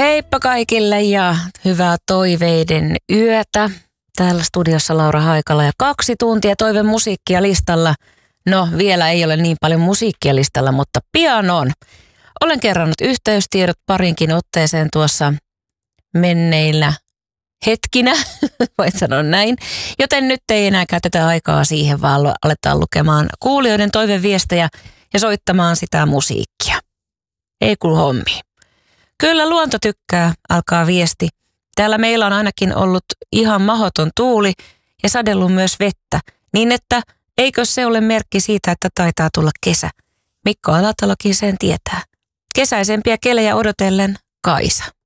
Heippa kaikille ja hyvää toiveiden yötä. Täällä studiossa Laura Haikala ja 2 tuntia toivemusiikkia listalla. No, vielä ei ole niin paljon musiikkia listalla, mutta pian on. Olen kerrannut yhteystiedot parinkin otteeseen tuossa menneillä hetkinä, voit sanoa näin. Joten nyt ei enää käytetä aikaa siihen, vaan aletaan lukemaan kuulijoiden toiveviestejä ja soittamaan sitä musiikkia. Ei kuulu hommiin. Kyllä luonto tykkää, alkaa viesti. Täällä meillä on ainakin ollut ihan mahoton tuuli ja sadellut myös vettä, niin että eikö se ole merkki siitä, että taitaa tulla kesä? Mikko Alatalokin sen tietää. Kesäisempiä kelejä odotellen, Kaisa.